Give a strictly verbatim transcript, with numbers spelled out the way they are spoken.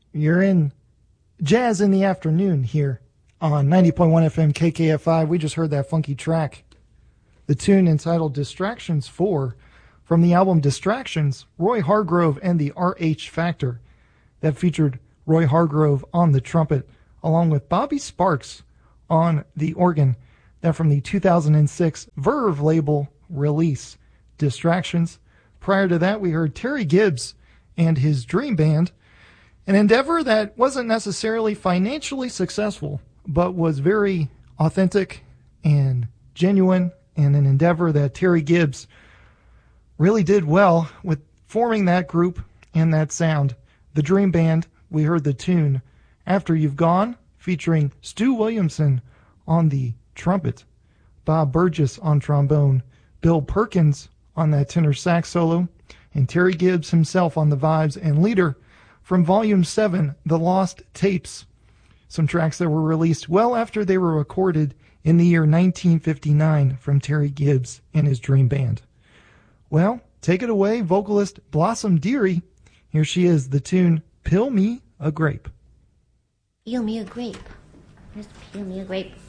You're in Jazz in the Afternoon here on ninety point one F M K K F I. We just heard that funky track, the tune entitled Distractions four, from the album Distractions, Roy Hargrove and the R H Factor, that featured Roy Hargrove on the trumpet, along with Bobby Sparks on the organ, that from the two thousand six Verve label release, Distractions. Prior to that, we heard Terry Gibbs and his Dream Band, an endeavor that wasn't necessarily financially successful, but was very authentic and genuine, and an endeavor that Terry Gibbs really did well with forming that group and that sound. The Dream Band, we heard the tune After You've Gone, featuring Stu Williamson on the trumpet, Bob Burgess on trombone, Bill Perkins on that tenor sax solo, and Terry Gibbs himself on the vibes and leader from Volume seven, The Lost Tapes, some tracks that were released well after they were recorded in the year nineteen fifty-nine from Terry Gibbs and his Dream Band. Well, take it away, vocalist Blossom Dearie. Here she is, the tune Peel Me a Grape. Peel me a grape. Just peel me a grape.